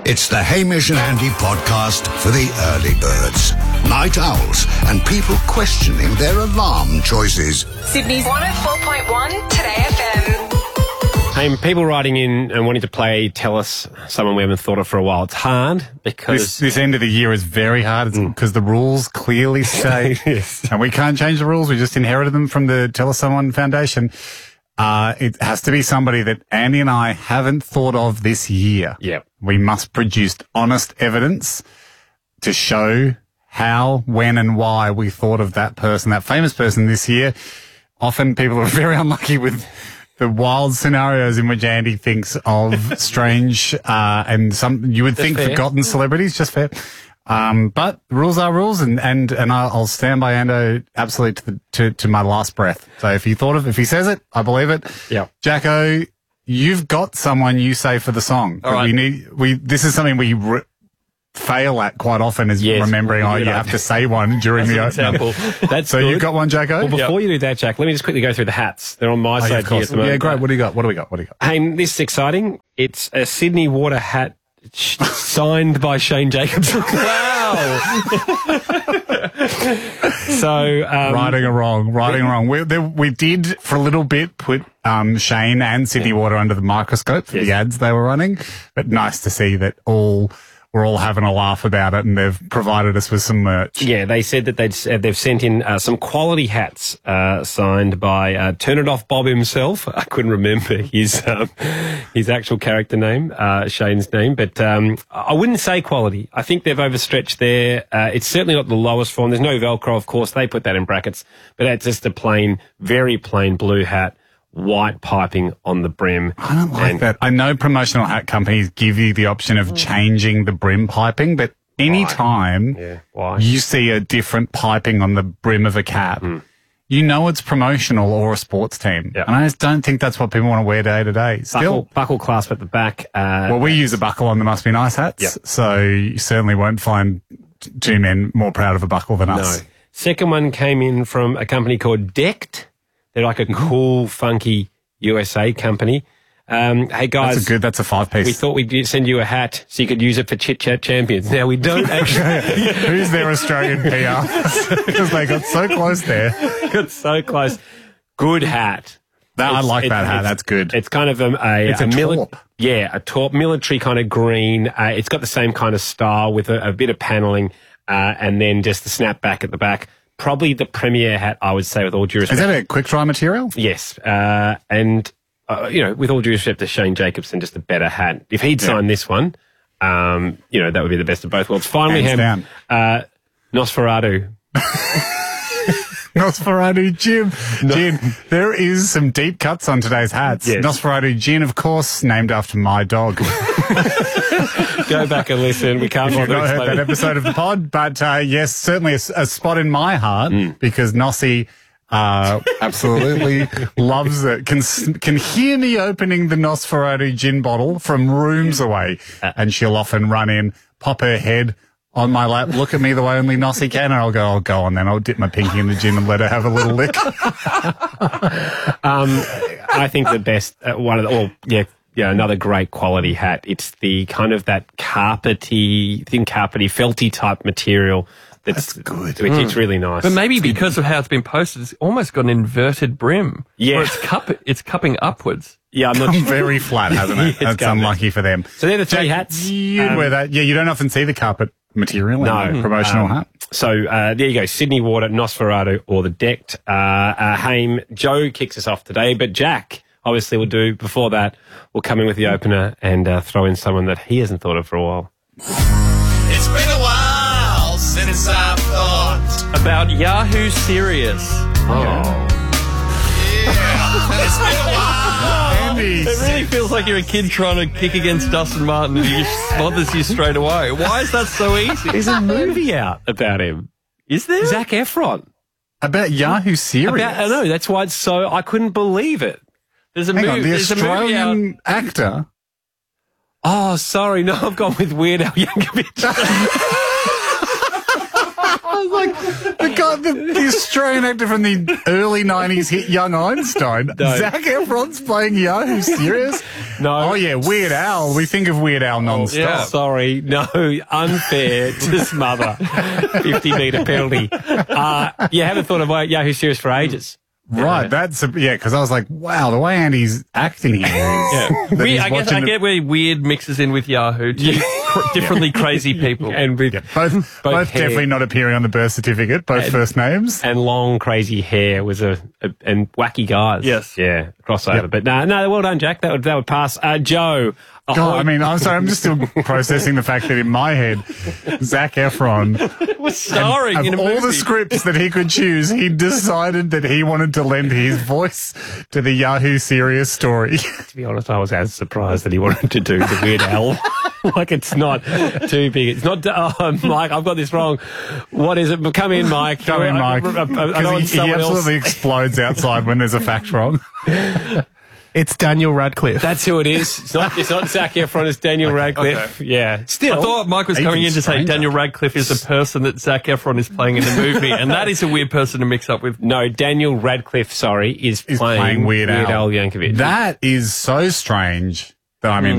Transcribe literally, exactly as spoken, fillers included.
It's the Hamish and Andy podcast for the early birds, night owls, and people questioning their alarm choices. Sydney's one oh four point one Today F M. Hey, people writing in and wanting to play Tell Us someone we haven't thought of for a while. It's hard because... This, this end of the year is very hard because mm. the rules clearly say, yes. and we can't change the rules. We just inherited them from the Tell Us Someone Foundation. Uh, it has to be somebody that Andy and I haven't thought of this year. Yep. We must produce honest evidence to show how, when and why we thought of that person, that famous person this year. Often people are very unlucky with the wild scenarios in which Andy thinks of strange, uh, and some, you would That's think fair. forgotten celebrities, just fair. Um, but rules are rules, and, and, and I'll stand by Ando absolutely to, the, to, to my last breath. So if he thought of, if he says it, I believe it. Yeah. Jacko, you've got someone you say for the song. All but right. we need, we, this is something we re- fail at quite often is Yes, remembering, oh, you you know. have to say one during the Example. That's So good. you've got one, Jacko? Well, before you do that, Jack, let me just quickly go through the hats. They're on my Oh, side yeah, of here course. at the moment. Yeah, great. What do you got? What do we got? What do we got? Hey, this is exciting. It's a Sydney Water hat sh- signed by Shane Jacobs. Wow. So, um, Righting or wrong, righting or wrong. We, there, we did, for a little bit, put um, Shane and Sydney Water under the microscope for Yes. the ads they were running. But nice to see that all we're all having a laugh about it, and they've provided us with some merch. yeah, they said that they'd, uh, they've sent in uh, some quality hats uh, signed by uh, Turn It Off Bob himself. I couldn't remember his um, his actual character name, uh, Shane's name, but um, I wouldn't say quality. I think they've overstretched there. Uh, it's certainly not the lowest form. There's no Velcro, of course. They put that in brackets, but that's just a plain, very plain blue hat. White piping on the brim. I don't like And- that. I know promotional hat companies give you the option of changing the brim piping, but any time Yeah, why? you see a different piping on the brim of a cap, you know it's promotional or a sports team. Yeah. And I just don't think that's what people want to wear day to day. Still, Buckle, buckle clasp at the back. Uh, well, we use a buckle on the Must Be Nice hats, Yep. so you certainly won't find t- two men more proud of a buckle than no. us. Second one came in from a company called Decked. They're like a cool, funky U S A company. Um, hey guys, That's a good, that's a five piece. we thought we'd send you a hat so you could use it for Chit Chat Champions. Now we don't actually. Who's their Australian P R? Because they got so close there. Got so close. Good hat. That, I It's- like that it's- hat. it's- That's good. It's kind of a, a, It's a mili- taupe. Yeah, a taupe, military kind of green. Uh, it's got the same kind of style with a, a bit of paneling, uh, and then just the snapback at the back. Probably the premier hat, I would say, with all due Is respect. that a quick dry material? Yes, uh, and uh, you know, with all due respect to Shane Jacobson, just a better hat. If he'd Yeah. signed this one, um, you know, that would be the best of both worlds. Finally, Hands Ham, uh, Nosferatu. Nosferatu Gin. Gin. There is some deep cuts on today's hats. Yes. Nosferatu Gin, of course, named after my dog. Go back and listen. We can't If you've bother not heard explaining. that episode of the pod, but uh, yes, certainly a, s- a spot in my heart because Nossie uh, absolutely loves it. Can s- can hear me opening the Nosferatu gin bottle from rooms away, and she'll often run in, pop her head on my lap, look at me the way only Nossie can, and I'll go, "Oh, go on then." I'll dip my pinky in the gin and let her have a little lick. Um, I think the best uh, one of the, or yeah, yeah, another great quality hat. It's the kind of that carpety, thin carpety, felty type material. That's, That's good. Which is really nice. But maybe because of how it's been posted, it's almost got an inverted brim. Yeah. Where it's cup, it's cupping upwards. yeah, I'm not. Come very flat, hasn't it? It's That's come- unlucky for them. So they're the three Jack, hats. You'd Um, wear that. Yeah, you don't often see the carpet material No. in a promotional Um, hat. So uh, there you go, Sydney Water, Nosferatu, or the Decked. Uh, uh, Haim, Joe kicks us off today, but Jack obviously will do. Before that, we'll come in with the opener and uh, throw in someone that he hasn't thought of for a while. It's been a while since I've thought. About Yahoo Serious. Oh. Yeah, it's been a while. Andy, It really feels like you're a kid trying to kick against Dustin Martin and he just smothers you straight away. Why is that so easy? There's a movie out about him. Is there? Zac Efron. about Yahoo Serious. About, I know, that's why it's so, I couldn't believe it. There's a Hang movie. on, the there's a movie out. Australian actor. Oh, sorry, no, I've gone with Weird Al Yankovic. was like, the guy, the, the Australian actor from the early nineties hit Young Einstein. No. Zac Efron's playing Yahoo Serious? No. Oh, yeah, Weird Al. We think of Weird Al non-stop. yeah. Sorry, no, unfair to smother. fifty metre penalty. Uh, you haven't thought about Yahoo Serious for ages. Right, that's, a, yeah, because I was like, wow, the way Andy's acting here. Is, Yeah. that We, he's I guess watching I the- get where weird mixes in with Yahoo. Two cr- differently crazy people. And with Yeah, both, both, hair. definitely not appearing on the birth certificate, both And- first names. and long crazy hair was a, a and wacky guys. Yes. Yeah, crossover. Yep. But no, no, well done, Jack. That would that would pass. Uh, Joe. God, I mean, I'm sorry, I'm just still processing the fact that in my head, Zac Efron, was starring of in a all movie. the scripts that he could choose, he decided that he wanted to lend his voice to the Yahoo Serious story. To be honest, I was as surprised that he wanted to do the Weird Al. Like it's not too big. It's not. Oh, Mike, I've got this wrong. What is it? Come in, Mike. Come in, Mike. I, I, I, I know Because it's he, he someone else. absolutely explodes outside when there's a fact wrong. It's Daniel Radcliffe. That's who it is. It's not. It's not Zac Efron. It's Daniel Radcliffe. Yeah. Still. I thought Mike was Even coming in to say stranger. Daniel Radcliffe is the person that Zac Efron is playing in the movie, and that is a weird person to mix up with. No, Daniel Radcliffe. Sorry, is, Is playing, playing Weird Al. Al Yankovic. That is so strange that I'm in